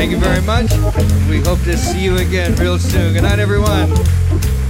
Thank you very much. We hope to see you again real soon. Good night, everyone.